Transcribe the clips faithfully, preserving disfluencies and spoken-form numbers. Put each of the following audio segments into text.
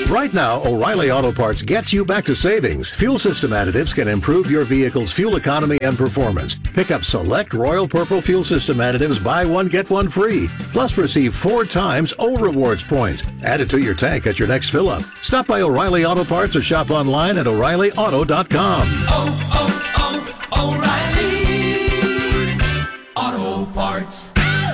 Right now, O'Reilly Auto Parts gets you back to savings. Fuel system additives can improve your vehicle's fuel economy and performance. Pick up select Royal Purple fuel system additives, buy one, get one free. Plus receive four times O Rewards points. Add it to your tank at your next fill-up. Stop by O'Reilly Auto Parts or shop online at O'Reilly Auto dot com. Oh, oh, oh, O'Reilly Auto Parts.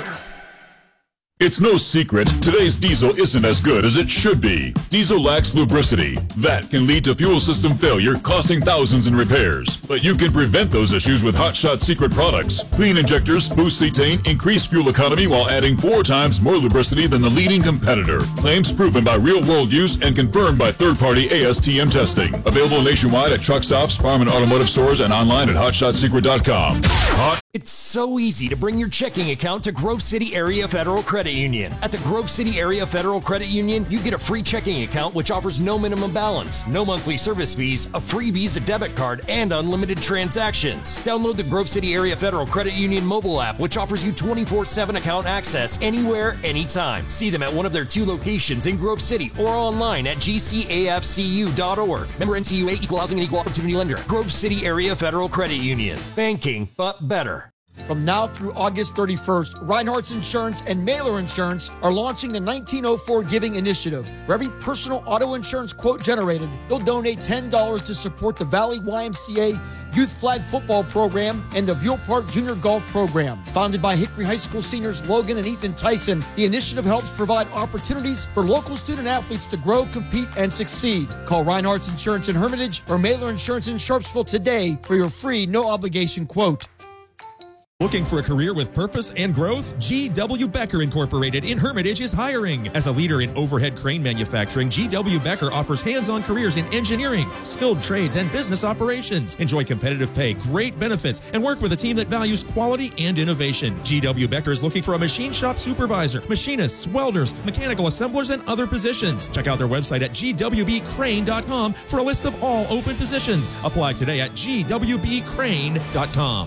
It's no secret, today's diesel isn't as good as it should be. Diesel lacks lubricity. That can lead to fuel system failure, costing thousands in repairs. But you can prevent those issues with Hot Shot Secret products. Clean injectors boost cetane, increase fuel economy while adding four times more lubricity than the leading competitor. Claims proven by real-world use and confirmed by third-party A S T M testing. Available nationwide at truck stops, farm and automotive stores, and online at hot shot secret dot com. Hot It's so easy to bring your checking account to Grove City Area Federal Credit Union. At the Grove City Area Federal Credit Union, you get a free checking account which offers no minimum balance, no monthly service fees, a free Visa debit card, and unlimited transactions. Download the Grove City Area Federal Credit Union mobile app, which offers you twenty-four seven account access anywhere, anytime. See them at one of their two locations in Grove City or online at g c a f c u dot org. Member N C U A, Equal Housing and Equal Opportunity Lender. Grove City Area Federal Credit Union. Banking, but better. From now through August thirty-first, Reinhardt's Insurance and Mailer Insurance are launching the nineteen oh four Giving Initiative. For every personal auto insurance quote generated, they'll donate ten dollars to support the Valley Y M C A Youth Flag Football Program and the Buell Park Junior Golf Program. Founded by Hickory High School seniors Logan and Ethan Tyson, the initiative helps provide opportunities for local student athletes to grow, compete, and succeed. Call Reinhardt's Insurance in Hermitage or Mailer Insurance in Sharpsville today for your free, no-obligation quote. Looking for a career with purpose and growth? G W. Becker Incorporated in Hermitage is hiring. As a leader in overhead crane manufacturing, G W. Becker offers hands-on careers in engineering, skilled trades, and business operations. Enjoy competitive pay, great benefits, and work with a team that values quality and innovation. G W. Becker is looking for a machine shop supervisor, machinists, welders, mechanical assemblers, and other positions. Check out their website at g w b crane dot com for a list of all open positions. Apply today at g w b crane dot com.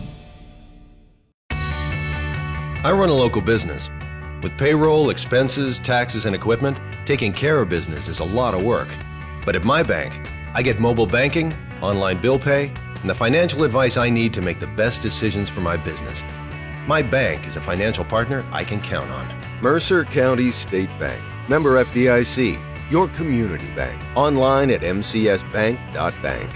I run a local business. With payroll, expenses, taxes, and equipment, taking care of business is a lot of work. But at my bank, I get mobile banking, online bill pay, and the financial advice I need to make the best decisions for my business. My bank is a financial partner I can count on. Mercer County State Bank. Member F D I C. Your community bank. Online at m c s bank dot bank.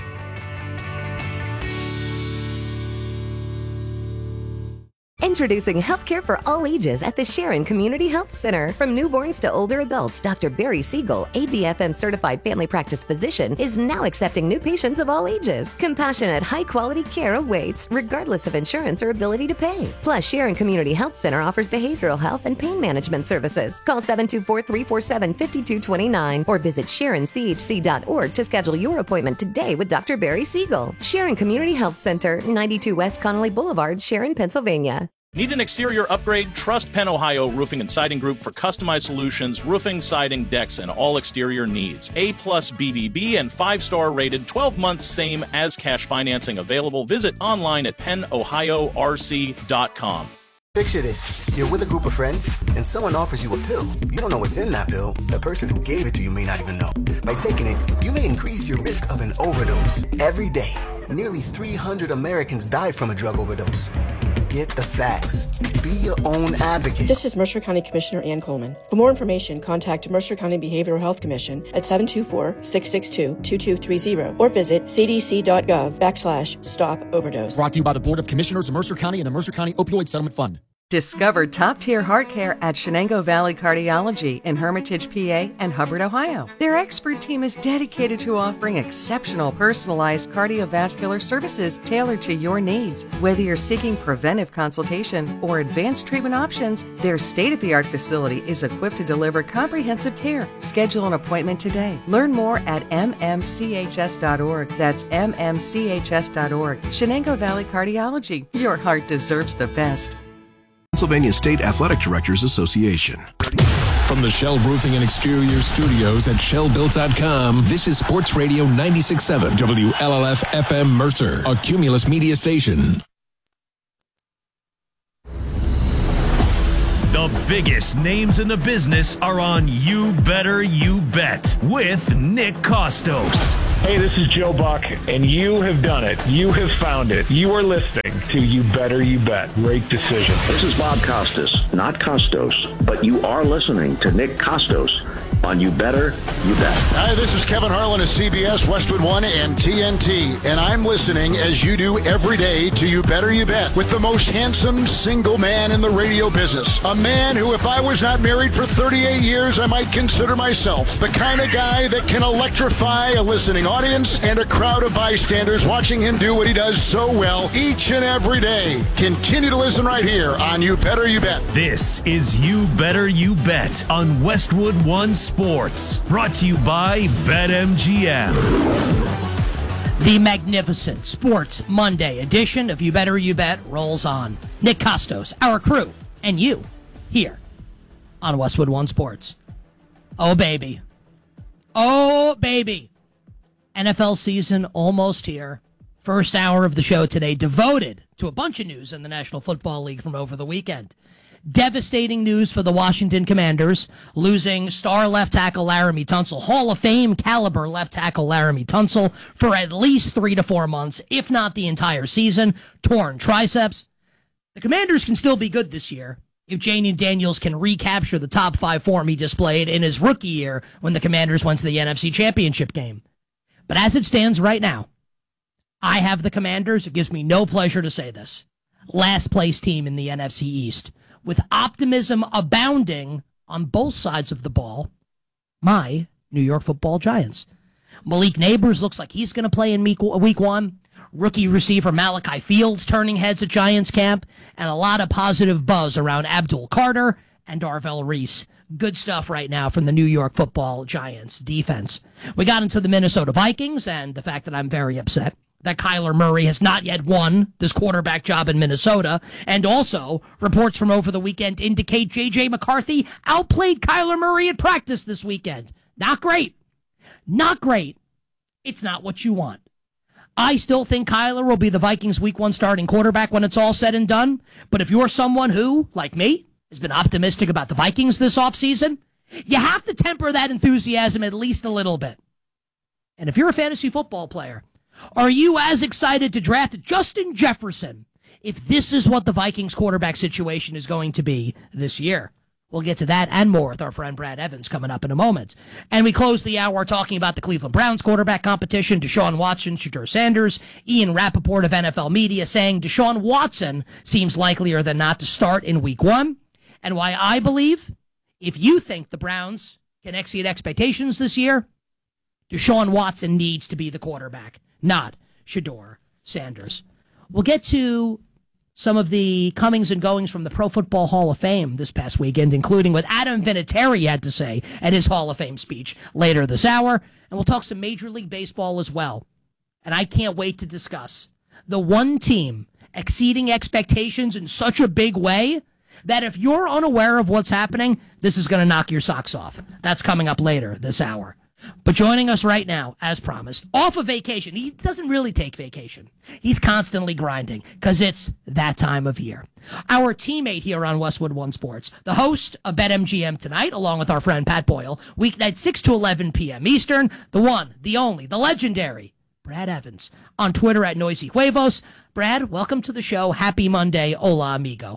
Introducing healthcare for all ages at the Sharon Community Health Center. From newborns to older adults, Doctor Barry Siegel, A B F M certified family practice physician, is now accepting new patients of all ages. Compassionate, high-quality care awaits, regardless of insurance or ability to pay. Plus, Sharon Community Health Center offers behavioral health and pain management services. Call seven two four, three four seven, five two two nine or visit sharon c h c dot org to schedule your appointment today with Doctor Barry Siegel. Sharon Community Health Center, ninety-two West Connolly Boulevard, Sharon, Pennsylvania. Need an exterior upgrade? Trust Penn Ohio Roofing and Siding Group for customized solutions, roofing, siding, decks, and all exterior needs. A plus B B B and five-star rated, twelve months same as cash financing available. Visit online at penn ohio r c dot com. Picture this. You're with a group of friends, and someone offers you a pill. You don't know what's in that pill. The person who gave it to you may not even know. By taking it, you may increase your risk of an overdose. Every day, nearly three hundred Americans die from a drug overdose. Get the facts. Be your own advocate. This is Mercer County Commissioner Ann Coleman. For more information, contact Mercer County Behavioral Health Commission at seven two four, six six two, two two three zero or visit c d c dot gov backslash stop overdose. Brought to you by the Board of Commissioners of Mercer County and the Mercer County Opioid Settlement Fund. Discover top-tier heart care at Shenango Valley Cardiology in Hermitage, P A and Hubbard, Ohio. Their expert team is dedicated to offering exceptional personalized cardiovascular services tailored to your needs. Whether you're seeking preventive consultation or advanced treatment options, their state-of-the-art facility is equipped to deliver comprehensive care. Schedule an appointment today. Learn more at m m c h s dot org. That's m m c h s dot org. Shenango Valley Cardiology. Your heart deserves the best. Pennsylvania State Athletic Directors Association. From the Shell Roofing and Exterior Studios at shell built dot com, this is Sports Radio ninety-six point seven W L L F F M Mercer, a Cumulus media station. The biggest names in the business are on You Better You Bet with Nick Kostos. Hey, this is Joe Buck, and you have done it. You have found it. You are listening to You Better You Bet. Great decision. This is Bob Costas, not Costos, but you are listening to Nick Kostos on You Better You Bet. Hi, this is Kevin Harlan of C B S, Westwood One, and T N T, and I'm listening, as you do every day, to You Better You Bet with the most handsome single man in the radio business. A man who, if I was not married for thirty-eight years, I might consider myself the kind of guy that can electrify a listening audience and a crowd of bystanders watching him do what he does so well each and every day. Continue to listen right here on You Better You Bet. This is You Better You Bet on Westwood One Sports, brought to you by BetMGM. The magnificent Sports Monday edition of You Better You Bet rolls on. Nick Kostos, our crew, and you here on Westwood One Sports. Oh, baby. Oh, baby. N F L season almost here. First hour of the show today devoted to a bunch of news in the National Football League from over the weekend. Devastating news for the Washington Commanders, losing star left tackle Laramie Tunsil, Hall of Fame caliber left tackle Laramie Tunsil, for at least three to four months, if not the entire season, torn triceps. The Commanders can still be good this year if Jayden Daniels can recapture the top five form he displayed in his rookie year when the Commanders went to the N F C Championship game. But as it stands right now, I have the Commanders. It gives me no pleasure to say this. Last place team in the N F C East, with optimism abounding on both sides of the ball. My New York Football Giants. Malik Neighbors looks like he's going to play in week, week one. Rookie receiver Malachi Fields turning heads at Giants camp, and a lot of positive buzz around Abdul Carter and Darvell Reese. Good stuff right now from the New York Football Giants defense. We got into the Minnesota Vikings and the fact that I'm very upset that Kyler Murray has not yet won this quarterback job in Minnesota. And also, reports from over the weekend indicate J J McCarthy outplayed Kyler Murray at practice this weekend. Not great. Not great. It's not what you want. I still think Kyler will be the Vikings' week one starting quarterback when it's all said and done. But if you're someone who, like me, has been optimistic about the Vikings this offseason, you have to temper that enthusiasm at least a little bit. And if you're a fantasy football player, are you as excited to draft Justin Jefferson if this is what the Vikings quarterback situation is going to be this year? We'll get to that and more with our friend Brad Evans coming up in a moment. And we close the hour talking about the Cleveland Browns quarterback competition, Deshaun Watson, Shedeur Sanders, Ian Rappaport of N F L Media saying Deshaun Watson seems likelier than not to start in week one, and why I believe if you think the Browns can exceed expectations this year, Deshaun Watson needs to be the quarterback, not Shedeur Sanders. We'll get to some of the comings and goings from the Pro Football Hall of Fame this past weekend, including what Adam Vinatieri had to say at his Hall of Fame speech later this hour. And we'll talk some Major League Baseball as well. And I can't wait to discuss the one team exceeding expectations in such a big way that if you're unaware of what's happening, this is going to knock your socks off. That's coming up later this hour. But joining us right now, as promised, off of vacation. He doesn't really take vacation. He's constantly grinding because it's that time of year. Our teammate here on Westwood One Sports, the host of BetMGM Tonight, along with our friend Pat Boyle, weeknight six to eleven p.m. Eastern, the one, the only, the legendary Brad Evans, on Twitter at Noisy Huevos. Brad, welcome to the show. Happy Monday. Hola, amigo.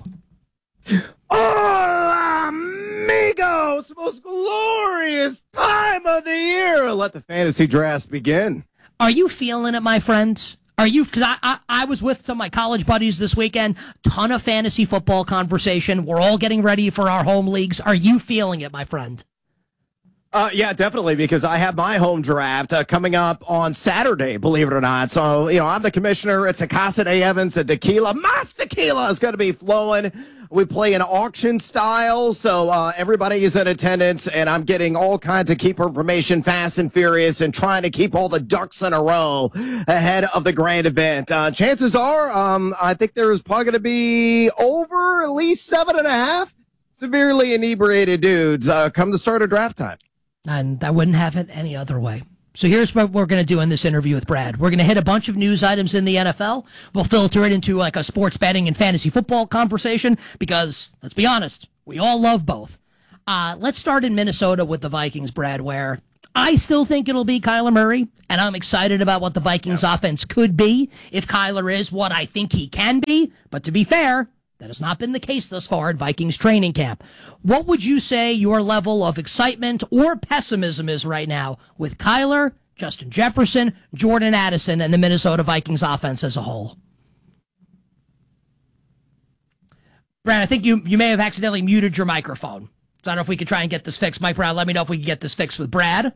Hola, amigos! Most glorious time of the year! Let the fantasy draft begin. Are you feeling it, my friend? Are you? Because I, I I was with some of my college buddies this weekend. Ton of fantasy football conversation. We're all getting ready for our home leagues. Are you feeling it, my friend? Uh, yeah, definitely, because I have my home draft uh, coming up on Saturday, believe it or not. So, you know, I'm the commissioner. It's a Casa de Evans, a tequila. Mas tequila is going to be flowing. We play an auction style, so uh, everybody is in attendance, and I'm getting all kinds of keeper information fast and furious and trying to keep all the ducks in a row ahead of the grand event. Uh, chances are, um, I think there is probably going to be over at least seven and a half severely inebriated dudes uh, come the start of draft time. And I wouldn't have it any other way. So here's what we're going to do in this interview with Brad. We're going to hit a bunch of news items in the N F L. We'll filter it into like a sports betting and fantasy football conversation because, let's be honest, We all love both. Uh, let's start in Minnesota with the Vikings, Brad, where I still think it'll be Kyler Murray, and I'm excited about what the Vikings yeah. offense could be if Kyler is what I think he can be. But to be fair, that has not been the case thus far at Vikings training camp. What would you say your level of excitement or pessimism is right now with Kyler, Justin Jefferson, Jordan Addison, and the Minnesota Vikings offense as a whole? Brad, I think you, you may have accidentally muted your microphone. So I don't know if we could try and get this fixed. Mike Brown, let me know if we can get this fixed with Brad.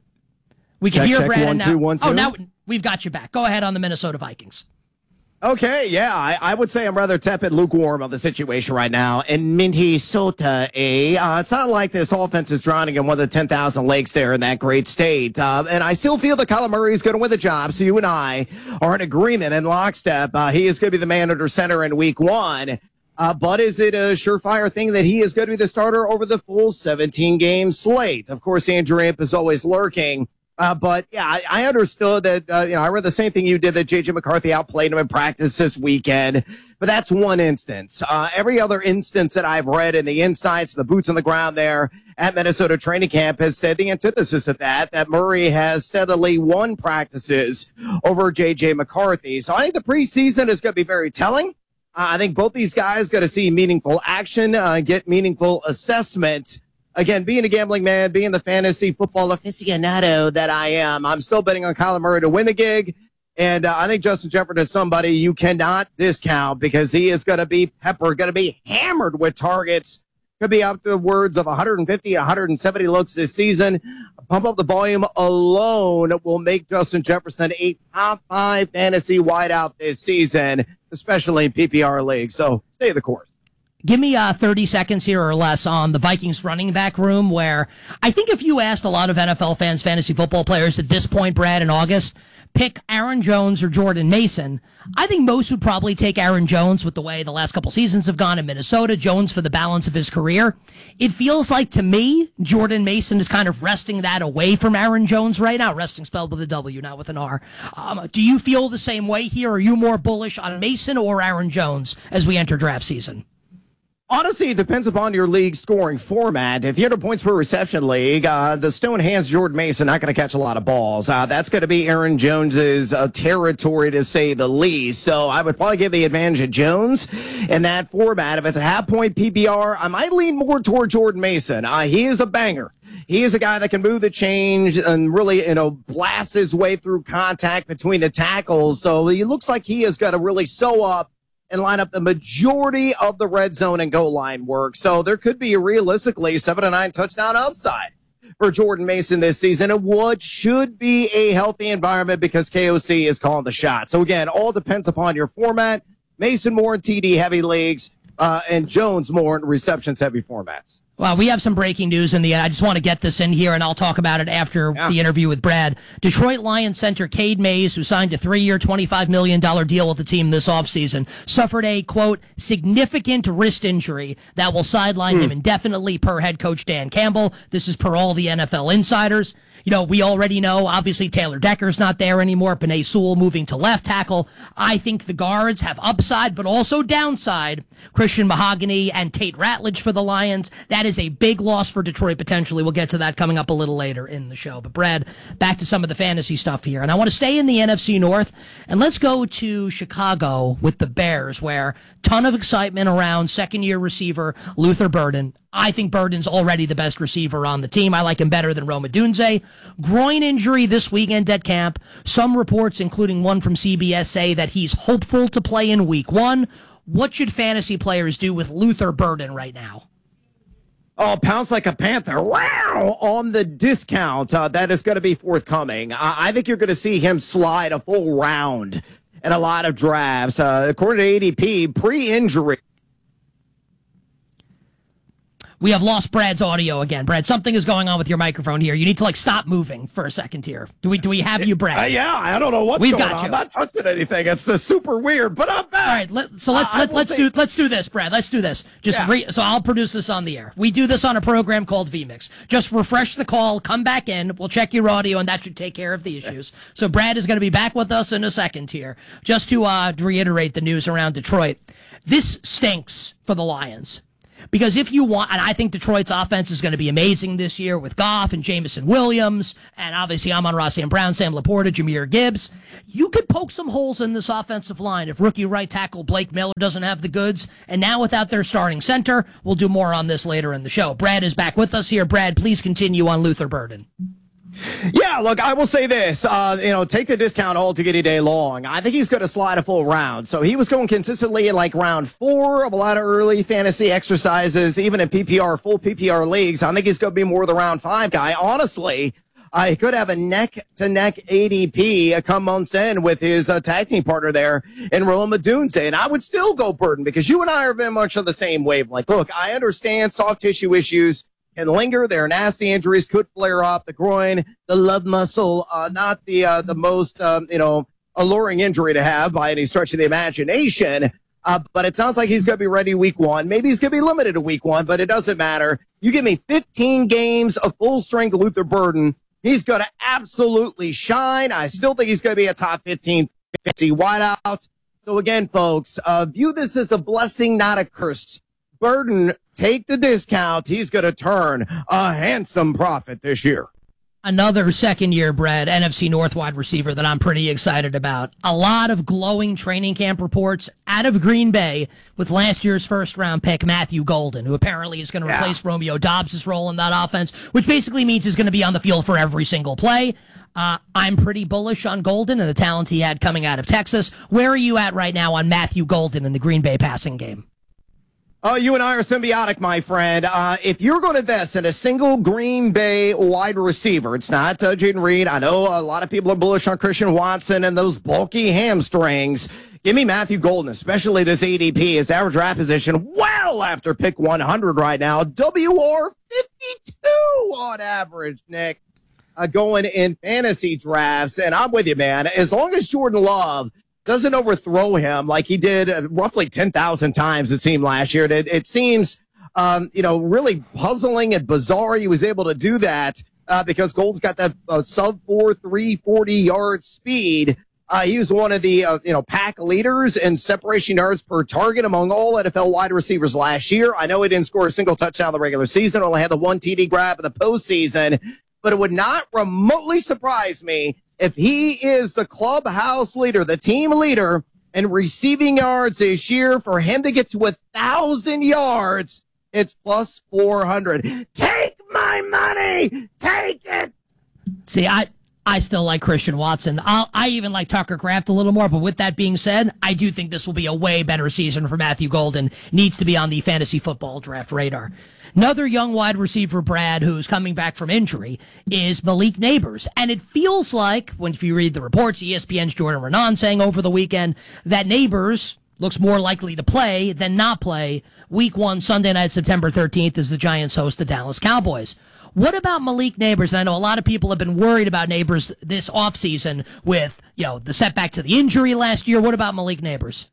We can check, hear check, Brad. one, now. two, one, two. Oh, now we've got you back. Go ahead on the Minnesota Vikings. Okay, yeah, I, I would say I'm rather tepid, lukewarm of the situation right now in Minnesota. A, uh, it's not like this offense is drowning in one of the ten thousand lakes there in that great state. Uh, and I still feel that Kyler Murray is going to win the job. So you and I are in agreement in lockstep. Uh, he is going to be the man under center in week one. Uh, but is it a surefire thing that he is going to be the starter over the full seventeen game slate? Of course, Andrew Imp is always lurking. Uh, but yeah, I, I understood that, uh, you know, I read the same thing you did, that J J McCarthy outplayed him in practice this weekend. But that's one instance. Uh, every other instance that I've read in the insights, the boots on the ground there at Minnesota training camp has said the antithesis of that, that Murray has steadily won practices over J J McCarthy. So I think the preseason is going to be very telling. Uh, I think both these guys got to see meaningful action, uh, get meaningful assessment. Again, being a gambling man, being the fantasy football aficionado that I am, I'm still betting on Kyler Murray to win the gig. And uh, I think Justin Jefferson is somebody you cannot discount because he is going to be peppered, going to be hammered with targets. Could be up to words of one hundred fifty, one hundred seventy looks this season. Pump up the volume alone will make Justin Jefferson a top five fantasy wideout this season, especially in P P R leagues. So stay the course. Give me uh, thirty seconds here or less on the Vikings running back room, where I think if you asked a lot of N F L fans, fantasy football players at this point, Brad, in August, pick Aaron Jones or Jordan Mason, I think most would probably take Aaron Jones with the way the last couple seasons have gone in Minnesota, Jones for the balance of his career. It feels like, to me, Jordan Mason is kind of wresting that away from Aaron Jones right now. Resting spelled with a W, not with an R. Um, do you feel the same way here? Are you more bullish on Mason or Aaron Jones as we enter draft season? Honestly, it depends upon your league scoring format. If you're in a points per reception league, uh, the stone hands Jordan Mason not going to catch a lot of balls. Uh, that's going to be Aaron Jones's uh, territory, to say the least. So I would probably give the advantage to Jones in that format. If it's a half point P P R, I might lean more toward Jordan Mason. Uh, he is a banger. He is a guy that can move the change and really, you know, blast his way through contact between the tackles. So he looks like he is going to really sew up and line up the majority of the red zone and goal line work. So there could be realistically seven to nine touchdown upside for Jordan Mason this season, and what should be a healthy environment because K O C is calling the shot. So again, all depends upon your format. Mason more in T D heavy leagues, uh, and Jones more in receptions heavy formats. Well, we have some breaking news in the end. I just want to get this in here, and I'll talk about it after yeah. the interview with Brad. Detroit Lions center Cade Mays, who signed a three-year, twenty-five million dollars deal with the team this offseason, suffered a, quote, significant wrist injury that will sideline hmm. him indefinitely, per head coach Dan Campbell. This is per all the N F L insiders. You know, we already know, obviously, Taylor Decker's not there anymore. Penei Sewell moving to left tackle. I think the guards have upside, but also downside. Christian Mahogany and Tate Ratledge for the Lions. That is a big loss for Detroit, potentially. We'll get to that coming up a little later in the show. But, Brad, back to some of the fantasy stuff here. And I want to stay in the N F C North, and let's go to Chicago with the Bears, where ton of excitement around second-year receiver Luther Burden. I think Burden's already the best receiver on the team. I like him better than Rome Odunze. Groin injury this weekend at camp. Some reports, including one from C B S, say that he's hopeful to play in week one. What should fantasy players do with Luther Burden right now? Oh, pounce like a panther. Wow! On the discount uh, that is going to be forthcoming. Uh, I think you're going to see him slide a full round in a lot of drafts. Uh, according to A D P, pre-injury. We have lost Brad's audio again. Brad, something is going on with your microphone here. You need to like stop moving for a second here. Do we do we have you, Brad? Uh, yeah, I don't know what's We've going got on. you. I'm not touching anything. It's uh, super weird, but I'm back. All right, let, so let's uh, let, let's say- do let's do this, Brad. Let's do this. Just yeah. re, so I'll produce this on the air. We do this on a program called V Mix. Just refresh the call, come back in. We'll check your audio, and that should take care of the issues. So Brad is going to be back with us in a second here. Just to uh, reiterate the news around Detroit, this stinks for the Lions. Because if you want, and I think Detroit's offense is going to be amazing this year with Goff and Jameson Williams, and obviously Amon-Ra Saint Brown, Sam Laporta, Jahmyr Gibbs. You could poke some holes in this offensive line if rookie right tackle Blake Miller doesn't have the goods. And now without their starting center, we'll do more on this later in the show. Brad is back with us here. Brad, please continue on Luther Burden. Yeah, look, I will say this, uh, you know, take the discount all to get a day long. I think he's going to slide a full round. So he was going consistently in like round four of a lot of early fantasy exercises, even in P P R, full P P R leagues. I think he's going to be more the round five guy. Honestly, I could have a neck-to-neck A D P come months in with his uh, tag team partner there in Rome Odunze, and I would still go Burden because you and I are very much on the same wavelength. Look, I understand soft tissue issues can linger. There are nasty injuries, could flare up. The groin, the love muscle, uh, not the uh, the most um, you know alluring injury to have by any stretch of the imagination. Uh, but it sounds like he's going to be ready week one. Maybe he's going to be limited to week one, but it doesn't matter. You give me fifteen games of full strength Luther Burden, he's going to absolutely shine. I still think he's going to be a top fifteen fantasy wideout. So again, folks, uh, view this as a blessing, not a curse. Burden, take the discount. He's going to turn a handsome profit this year. Another second-year Brad, N F C North wide receiver that I'm pretty excited about. A lot of glowing training camp reports out of Green Bay with last year's first-round pick, Matthew Golden, who apparently is going to yeah. replace Romeo Dobbs' role in that offense, which basically means he's going to be on the field for every single play. Uh, I'm pretty bullish on Golden and the talent he had coming out of Texas. Where are you at right now on Matthew Golden in the Green Bay passing game? Oh, you and I are symbiotic, my friend. Uh, if you're going to invest in a single Green Bay wide receiver, it's not uh, Jaden Reed. I know a lot of people are bullish on Christian Watson and those bulky hamstrings. Give me Matthew Golden, especially at his A D P, his average draft position, well after pick one hundred right now. W R fifty-two on average, Nick, uh, going in fantasy drafts. And I'm with you, man. As long as Jordan Love doesn't overthrow him like he did uh, roughly ten thousand times, it seemed last year. It, it seems, um, you know, really puzzling and bizarre he was able to do that uh, because Gold's got that uh, sub four, three forty yard speed. Uh, he was one of the, uh, you know, pack leaders in separation yards per target among all N F L wide receivers last year. I know he didn't score a single touchdown in the regular season, only had the one T D grab in the postseason, but it would not remotely surprise me if he is the clubhouse leader, the team leader in receiving yards this year. For him to get to a thousand yards, it's plus four hundred. Take my money. Take it. See, I, I still like Christian Watson. I'll, I even like Tucker Kraft a little more. But with that being said, I do think this will be a way better season for Matthew Golden. Needs to be on the fantasy football draft radar. Another young wide receiver, Brad, who's coming back from injury, is Malik Neighbors. And it feels like, when if you read the reports, E S P N's Jordan Renan saying over the weekend that Neighbors looks more likely to play than not play week one, Sunday night, September thirteenth, as the Giants host the Dallas Cowboys. What about Malik Neighbors? And I know a lot of people have been worried about Neighbors this offseason with, you know, the setback to the injury last year. What about Malik Neighbors?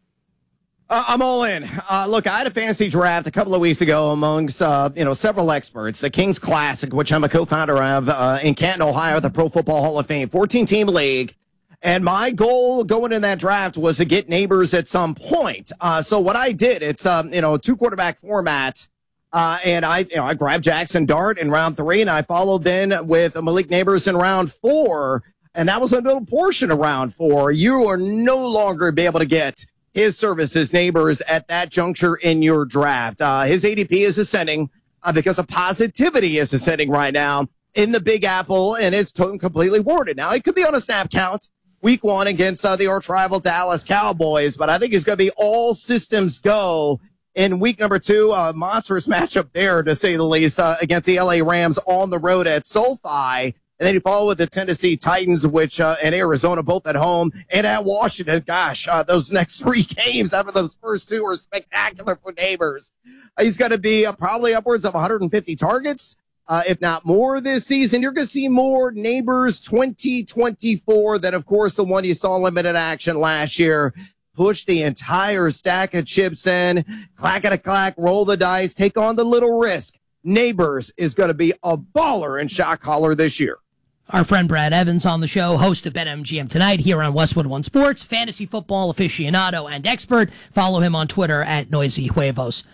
Uh, I'm all in. Uh, look, I had a fantasy draft a couple of weeks ago amongst, uh, you know, several experts, the Kings Classic, which I'm a co-founder of uh, in Canton, Ohio, the Pro Football Hall of Fame, fourteen team league. And my goal going in that draft was to get Neighbors at some point. Uh, so what I did, it's, um, you know, a two quarterback format. Uh, and I, you know, I grabbed Jackson Dart in round three, and I followed then with Malik Neighbors in round four. And that was a little portion of round four. You are no longer be able to get his services, Neighbors, at that juncture in your draft. Uh, his A D P is ascending uh, because of positivity is ascending right now in the Big Apple, and it's totally completely warded. Now, he could be on a snap count week one against uh, the arch rival Dallas Cowboys, but I think it's going to be all systems go in week number two. A monstrous matchup there, to say the least, uh, against the L A Rams on the road at SoFi. And then you follow with the Tennessee Titans, which uh, and Arizona, both at home, and at Washington. Gosh, uh, those next three games after those first two are spectacular for Neighbors. Uh, he's going to be uh, probably upwards of one hundred fifty targets, uh, if not more this season. You're going to see more Neighbors twenty twenty-four than, of course, the one you saw limited action last year. Push the entire stack of chips in, clack-a-clack, roll the dice, take on the little risk. Neighbors is going to be a baller in shot collar this year. Our friend Brad Evans on the show, host of BetMGM Tonight here on Westwood One Sports, fantasy football aficionado and expert. Follow him on Twitter at Noisy Huevos.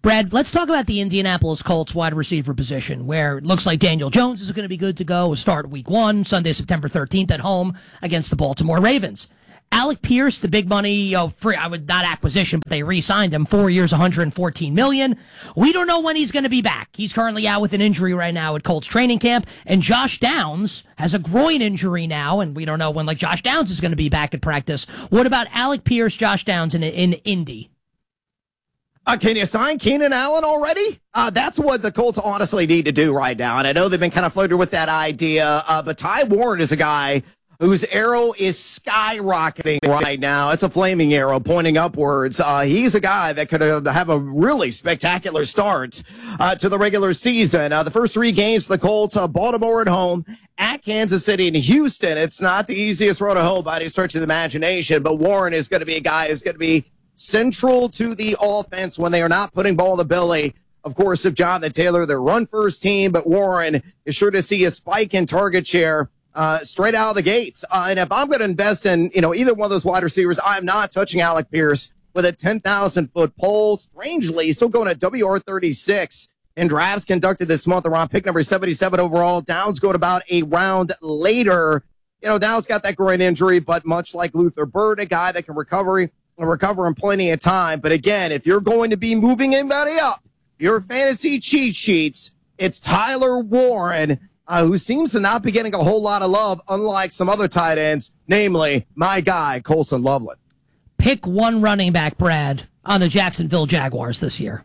Brad, let's talk about the Indianapolis Colts wide receiver position, where it looks like Daniel Jones is going to be good to go. We'll start week one, Sunday, September thirteenth at home against the Baltimore Ravens. Alec Pierce, the big money, you know, free, I would not acquisition, but they re-signed him, four years, one hundred fourteen million dollars. We don't know when he's going to be back. He's currently out with an injury right now at Colts training camp, and Josh Downs has a groin injury now, and we don't know when, like, Josh Downs is going to be back at practice. What about Alec Pierce, Josh Downs in, in Indy? Uh, can you sign Keenan Allen already? Uh, that's what the Colts honestly need to do right now, and I know they've been kind of flirting with that idea, uh, but Ty Warren is a guy whose arrow is skyrocketing right now. It's a flaming arrow pointing upwards. Uh, he's a guy that could uh, have a really spectacular start uh, to the regular season. Uh, the first three games for the Colts, uh, Baltimore at home, at Kansas City and Houston. It's not the easiest road to hoe by any stretch of the imagination, but Warren is going to be a guy who's going to be central to the offense when they are not putting ball in the belly, of course, of Jonathan Taylor, their run-first team, but Warren is sure to see a spike in target share Uh, straight out of the gates. Uh, and if I'm going to invest in, you know, either one of those wide receivers, I'm not touching Alec Pierce with a ten thousand foot pole. Strangely, he's still going at W R thirty-six in drafts conducted this month around pick number seventy-seven overall. Downs going about a round later. You know, Downs got that groin injury, but much like Luther Bird, a guy that can recover, recover in plenty of time. But again, if you're going to be moving anybody up, your fantasy cheat sheets, it's Tyler Warren, Uh, who seems to not be getting a whole lot of love, unlike some other tight ends, namely my guy, Colson Loveland. Pick one running back, Brad, on the Jacksonville Jaguars this year.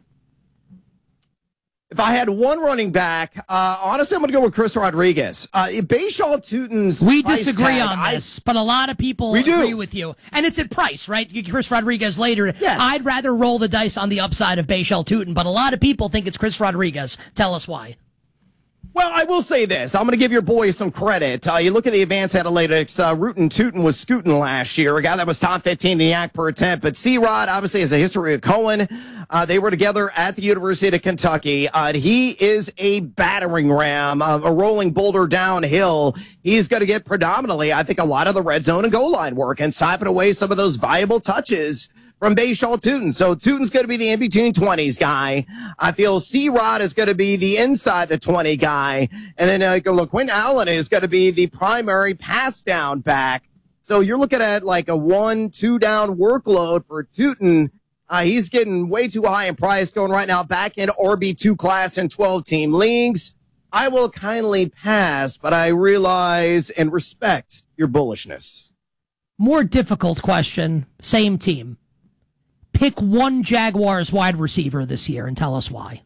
If I had one running back, uh, honestly, I'm going to go with Chris Rodriguez. Uh, Bashaw Tutin's We price disagree tag, on I, this, but a lot of people We do. agree with you. And it's at price, right? Chris Rodriguez later. Yes. I'd rather roll the dice on the upside of Bashaw Tutin, but a lot of people think it's Chris Rodriguez. Tell us why. Well, I will say this. I'm going to give your boy some credit. Uh, you look at the advanced analytics, uh, Rootin' Tootin' was scooting last year, a guy that was top fifteen in the yak per attempt. But C-Rod obviously has a history of Cohen. Uh, they were together at the University of Kentucky. Uh, he is a battering ram, uh, a rolling boulder downhill. He's going to get predominantly, I think, a lot of the red zone and goal line work and siphon away some of those valuable touches from Bashaw Tutin. So Tutin's going to be the in-between twenties guy. I feel C-Rod is going to be the inside the twenty guy. And then uh, LaQuint Allen is going to be the primary pass down back. So you're looking at like a one, two down workload for Tutin. Uh, he's getting way too high in price going right now back in R B two class and twelve team leagues. I will kindly pass, but I realize and respect your bullishness. More difficult question, same team. Pick one Jaguars wide receiver this year and tell us why.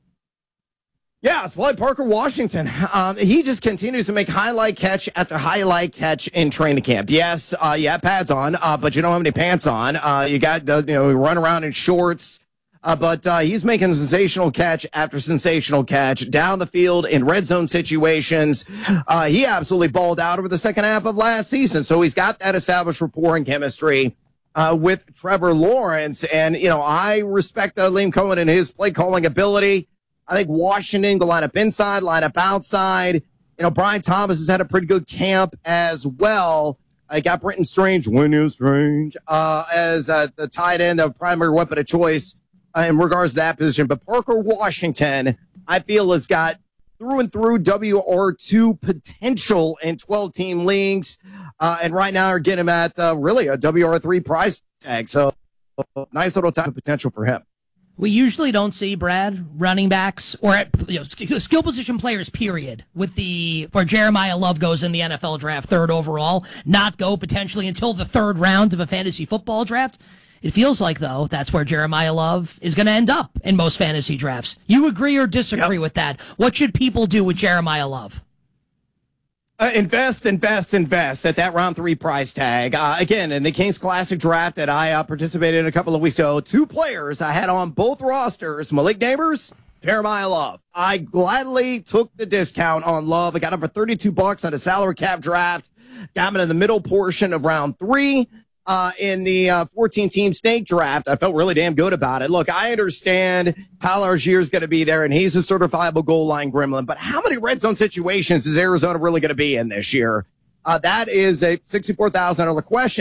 Yeah, it's probably Parker Washington. Um, he just continues to make highlight catch after highlight catch in training camp. Yes, uh, you have pads on, uh, but you don't have any pants on. Uh, you got, uh, you know, you run around in shorts. Uh, but uh, he's making sensational catch after sensational catch down the field in red zone situations. Uh, he absolutely balled out over the second half of last season. So he's got that established rapport and chemistry Uh, with Trevor Lawrence. And, you know, I respect uh, Liam Cohen and his play calling ability. I think Washington will line up inside, line up outside. You know, Brian Thomas has had a pretty good camp as well. I got Brenton Strange, William Strange, uh, as uh, the tight end of primary weapon of choice uh, in regards to that position. But Parker Washington, I feel, has got through and through W R two potential in twelve team leagues. Uh, and right now are getting him at uh, really a W R three price tag. So nice little type of potential for him. We usually don't see, Brad, running backs or you know, skill position players, period, with the where Jeremiah Love goes in the N F L draft third overall, not go potentially until the third round of a fantasy football draft. It feels like, though, that's where Jeremiah Love is going to end up in most fantasy drafts. You agree or disagree yep. with that? What should people do with Jeremiah Love? Uh, invest, invest, invest at that round three price tag. Uh, again, in the Kings Classic draft that I uh, participated in a couple of weeks ago, two players I had on both rosters, Malik Neighbors, Jeremiah Love. I gladly took the discount on Love. I got him for thirty-two bucks on a salary cap draft. Got him in the middle portion of round three. Uh, in the uh, fourteen team snake draft. I felt really damn good about it. Look, I understand Tyler Algier is going to be there, and he's a certifiable goal line gremlin, but how many red zone situations is Arizona really going to be in this year? Uh, that is a sixty-four thousand dollars question.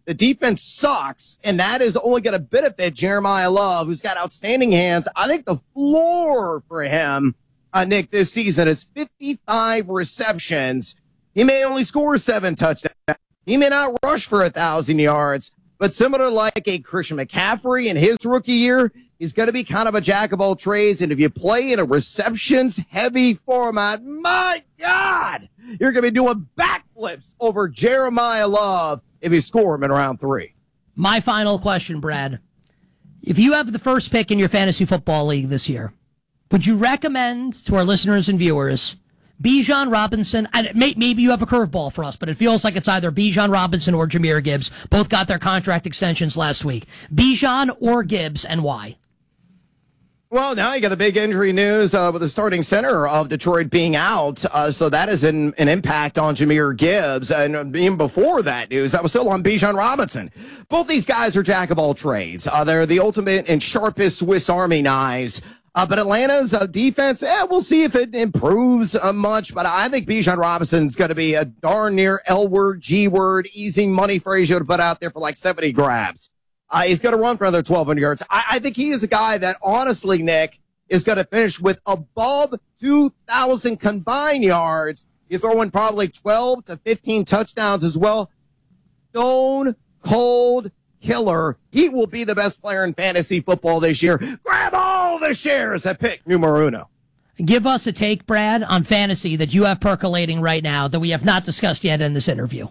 The defense sucks, and that is only going to benefit Jeremiah Love, who's got outstanding hands. I think the floor for him, uh, Nick, this season is fifty-five receptions. He may only score seven touchdowns. He may not rush for a thousand yards, but similar like a Christian McCaffrey in his rookie year, he's going to be kind of a jack of all trades. And if you play in a receptions heavy format, my God, you're going to be doing backflips over Jeremiah Love if you score him in round three. My final question, Brad. If you have the first pick in your fantasy football league this year, would you recommend to our listeners and viewers Bijan Robinson? And may, maybe you have a curveball for us, but it feels like it's either Bijan Robinson or Jahmyr Gibbs. Both got their contract extensions last week. Bijan or Gibbs, and why? Well, now you got the big injury news uh, with the starting center of Detroit being out. Uh, so that is an, an impact on Jahmyr Gibbs. And even before that news, I was still on Bijan Robinson. Both these guys are jack of all trades. Uh, they're the ultimate and sharpest Swiss Army knives. Uh, but Atlanta's uh, defense, eh, we'll see if it improves uh, much. But I think Bijan Robinson's going to be a darn near L-word, G-word, easy money phrase you to put out there for like seventy grabs. Uh, he's going to run for another twelve hundred yards. I, I think he is a guy that, honestly, Nick, is going to finish with above two thousand combined yards. You throw in probably twelve to fifteen touchdowns as well. Stone cold killer. He will be the best player in fantasy football this year. Grab all the shares at pick numero uno. Give us a take, Brad, on fantasy that you have percolating right now that we have not discussed yet in this interview.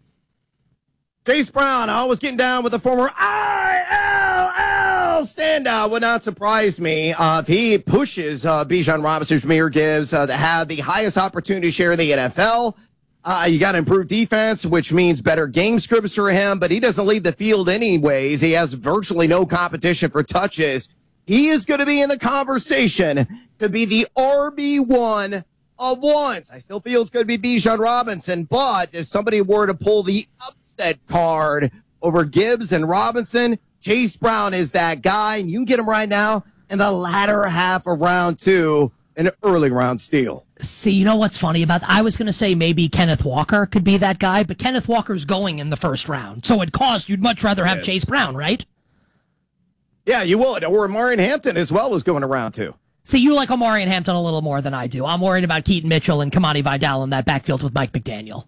Chase Brown, always getting down with the former I L L standout. Would not surprise me uh, if he pushes uh, Bijan Robinson, Jahmyr Gibbs uh, to have the highest opportunity share in the N F L. Uh, you got to improve defense, which means better game scripts for him, but he doesn't leave the field anyways. He has virtually no competition for touches. He is going to be in the conversation to be the R B one of ones. I still feel it's going to be Bijan Robinson, but if somebody were to pull the upset card over Gibbs and Robinson, Chase Brown is that guy, and you can get him right now in the latter half of round two, an early round steal. See, you know what's funny about that? I was going to say maybe Kenneth Walker could be that guy, but Kenneth Walker's going in the first round. So it cost, you'd much rather have yes. Chase Brown, right? Yeah, you would. Or Omarion Hampton as well was going around too. See, you like Omarion Hampton a little more than I do. I'm worried about Keaton Mitchell and Kamani Vidal in that backfield with Mike McDaniel.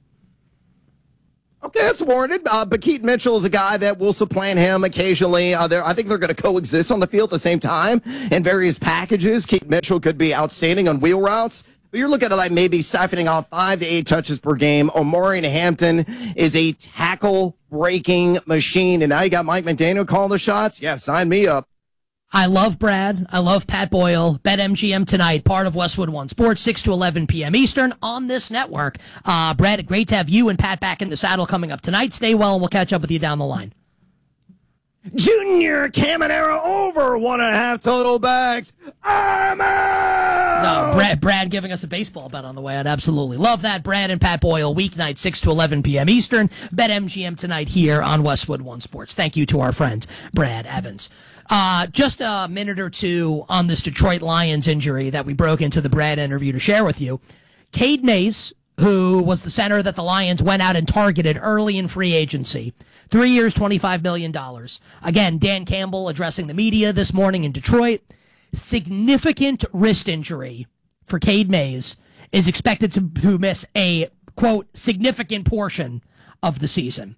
Okay, that's warranted. Uh, but Keaton Mitchell is a guy that will supplant him occasionally. Uh, I think they're going to coexist on the field at the same time in various packages. Keaton Mitchell could be outstanding on wheel routes. But you're looking at like maybe siphoning off five to eight touches per game. Omarion Hampton is a tackle-breaking machine. And now you got Mike McDaniel calling the shots. Yeah, sign me up. I love Brad. I love Pat Boyle. BetMGM tonight, part of Westwood One Sports, six to eleven p.m. Eastern on this network. Uh, Brad, great to have you and Pat back in the saddle coming up tonight. Stay well, and we'll catch up with you down the line. Junior Caminero over one and a half total bags. I'm out! No, Brad, Brad giving us a baseball bet on the way out. Absolutely love that. Brad and Pat Boyle, weeknight, six to eleven p.m. Eastern. BetMGM tonight here on Westwood One Sports. Thank you to our friend, Brad Evans. Uh, just a minute or two on this Detroit Lions injury that we broke into the Brad interview to share with you. Cade Mays, who was the center that the Lions went out and targeted early in free agency. Three years, twenty-five million dollars. Again, Dan Campbell addressing the media this morning in Detroit. Significant wrist injury for Cade Mays is expected to, to miss a, quote, significant portion of the season.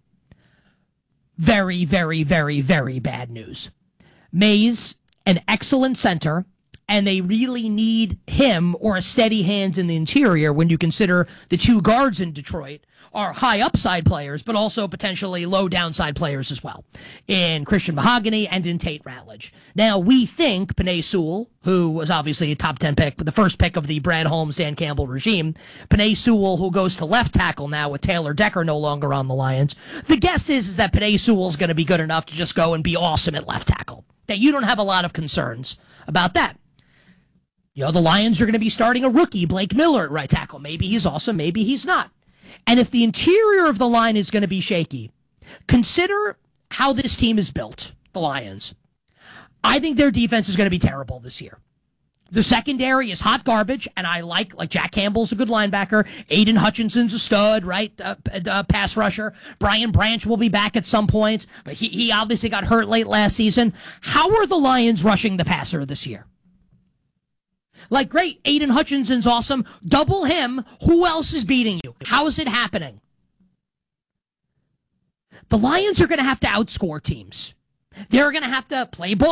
Very, very, very, very bad news. Mays, an excellent center, and they really need him or a steady hands in the interior when you consider the two guards in Detroit are high upside players, but also potentially low downside players as well, in Christian Mahogany and in Tate Ratledge. Now, we think Penei Sewell, who was obviously a top ten pick, but the first pick of the Brad Holmes, Dan Campbell regime, Penei Sewell, who goes to left tackle now with Taylor Decker no longer on the Lions. The guess is, is that Penei Sewell's going to be good enough to just go and be awesome at left tackle. That you don't have a lot of concerns about that. You know, the Lions are going to be starting a rookie, Blake Miller, at right tackle. Maybe he's awesome, maybe he's not. And if the interior of the line is going to be shaky, consider how this team is built, the Lions. I think their defense is going to be terrible this year. The secondary is hot garbage, and I like, like Jack Campbell's a good linebacker. Aiden Hutchinson's a stud, right? Uh, uh, pass rusher. Brian Branch will be back at some point, but he, he obviously got hurt late last season. How are the Lions rushing the passer this year? Like, great, Aiden Hutchinson's awesome. Double him. Who else is beating you? How is it happening? The Lions are going to have to outscore teams. They're going to have to play ball.